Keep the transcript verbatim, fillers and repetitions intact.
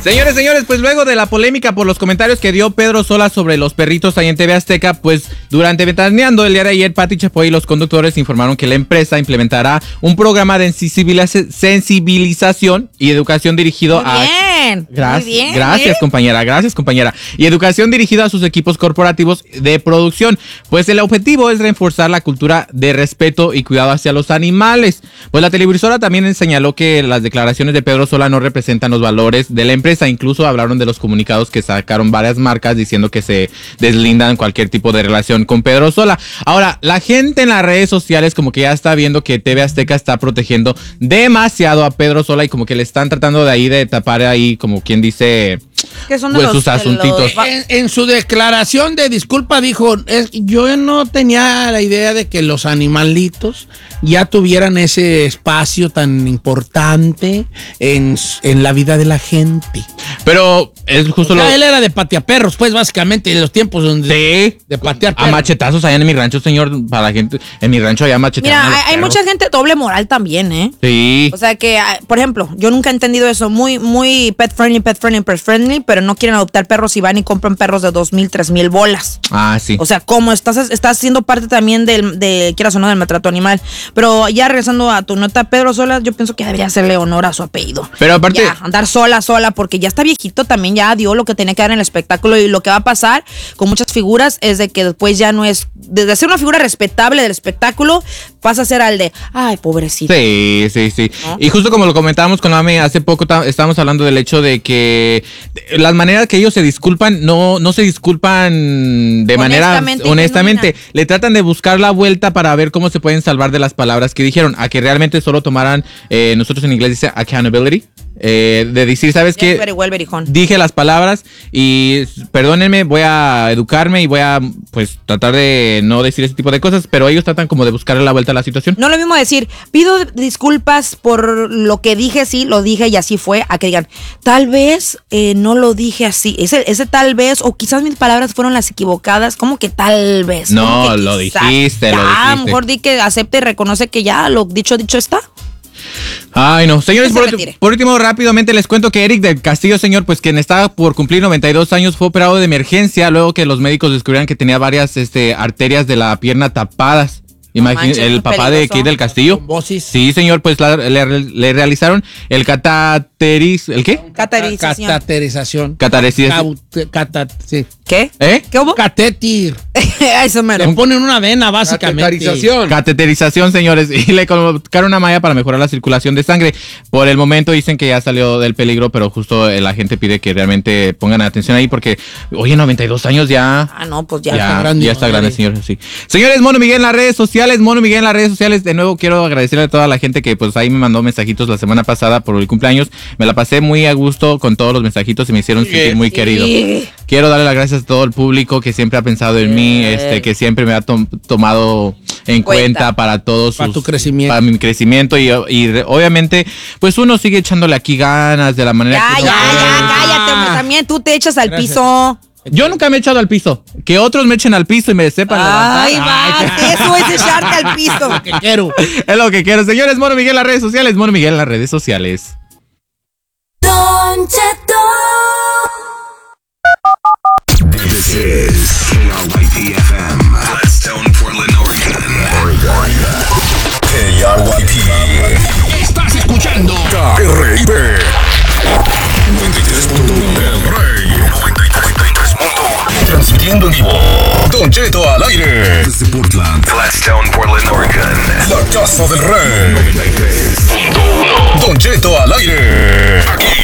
Señores, señores, pues luego de la polémica por los comentarios que dio Pedro Sola sobre los perritos ahí en T V Azteca, pues durante Ventaneando el día de ayer, Pati Chapoy y los conductores informaron que la empresa implementará un programa de sensibilización y educación dirigido muy a... Bien, Gracias, muy bien, gracias ¿eh? compañera, gracias compañera. Y educación dirigida a sus equipos corporativos de producción. Pues el objetivo es reforzar la cultura de respeto y cuidado hacia los animales. Pues la televisora también señaló que las declaraciones de Pedro Sola no representan los valores de la empresa. Incluso hablaron de los comunicados que sacaron varias marcas diciendo que se deslindan cualquier tipo de relación con Pedro Sola. Ahora, la gente en las redes sociales como que ya está viendo que T V Azteca está protegiendo demasiado a Pedro Sola y como que le están tratando de ahí de tapar ahí, como quien dice, que son de pues los, sus asuntitos. Los... En, en su declaración de disculpa dijo, es, yo no tenía la idea de que los animalitos ya tuvieran ese espacio tan importante en, en la vida de la gente. Pero es justo o sea, lo... él era de pateaperros, pues básicamente en los tiempos donde sí, de patear a machetazos allá en mi rancho, señor, para la gente, en mi rancho allá machetazos. Mira, hay, hay mucha gente doble moral también, ¿eh? Sí. O sea que, por ejemplo, yo nunca he entendido eso, muy, muy pet friendly, pet friendly, pet friendly, pero no quieren adoptar perros y van y compran perros de dos mil, tres mil bolas. Ah, sí. O sea, como estás, estás siendo parte también del, de, quieras o no, del maltrato animal. Pero ya regresando a tu nota, Pedro Sola, yo pienso que debería hacerle honor a su apellido. Pero aparte... Ya, andar sola, sola, porque ya está viejito también, ya dio lo que tenía que dar en el espectáculo y lo que va a pasar con muchas figuras es de que después ya no es, desde ser una figura respetable del espectáculo, pasa a ser al de, ay, pobrecito. Sí, sí, sí. ¿No? Y justo como lo comentábamos con Ame hace poco, ta- estábamos hablando del hecho de que las maneras que ellos se disculpan, no, no se disculpan de manera Honestamente, honestamente. genuina. Le tratan de buscar la vuelta para ver cómo se pueden salvar de las palabras que dijeron, a que realmente solo tomaran, eh, nosotros en inglés dice accountability. Eh, de decir, ¿sabes qué? Very well, very hon. Dije las palabras y perdónenme, voy a educarme y voy a pues tratar de no decir ese tipo de cosas, pero ellos tratan como de buscarle la vuelta a la situación. No es lo mismo decir, pido disculpas por lo que dije, sí, lo dije y así fue, a que digan, tal vez eh, no lo dije así. Ese, ese tal vez, o quizás mis palabras fueron las equivocadas, como que tal vez. No, que lo quizás, dijiste, ya, lo dijiste. A lo mejor di que acepte y reconoce que ya lo dicho, dicho está. Ay, no. Señores, Que se por, retire. por último, rápidamente les cuento que Eric del Castillo, señor, pues quien estaba por cumplir noventa y dos años, fue operado de emergencia luego que los médicos descubrieran que tenía varias este, arterias de la pierna tapadas. Imagínate, manches, el muy papá de peligroso. Kate del Castillo. Trombosis. Sí, señor, pues la- le, le realizaron el catateriz... ¿El qué? Caterización. Cateterización. Cataresización. Caut- cata- sí. ¿Qué? ¿Eh? ¿Qué hubo? Catéter. Eso me Le ponen una vena, básicamente. Catetarización. Cateterización, señores, y le colocaron una malla para mejorar la circulación de sangre. Por el momento dicen que ya salió del peligro, pero justo eh, la gente pide que realmente pongan atención ahí porque, oye, noventa y dos años ya... Ah, no, pues ya. Ya, está grande, ya está ¿no? grande, señor. Sí. Señores, Mono Miguel en las redes sociales, Mono Miguel en las redes sociales. De nuevo quiero agradecerle a toda la gente que pues ahí me mandó mensajitos la semana pasada por el cumpleaños. Me la pasé muy a gusto con todos los mensajitos y me hicieron sentir muy Sí. querido. Quiero darle las gracias a todo el público que siempre ha pensado en mí, este, que siempre me ha tom- tomado en cuenta, Cuenta. para todos Para sus- tu crecimiento. para mi crecimiento y, y re- obviamente pues uno sigue echándole aquí ganas de la manera Ya, que ya, uno puede. ya, cállate, hombre, también tú te echas al Gracias. piso. Yo nunca me he echado al piso. Que otros me echen al piso y me sepan Ay, levantar. va, eso es echarte al piso. Que quiero. Es lo que quiero. Señores, Mono Miguel en las redes sociales. Mono Miguel en las redes sociales. Don Cheto. This is K R Y P F M. Gladstone, Portland, Oregon. Oregon. K R Y P. Estás escuchando K R I P. noventa y tres punto uno El Rey. noventa y tres punto uno Transmitiendo en vivo. Don Cheto al aire. Desde Portland. Gladstone, Portland, Oregon. La Casa del Rey. noventa y tres punto uno Don Cheto al aire. Aquí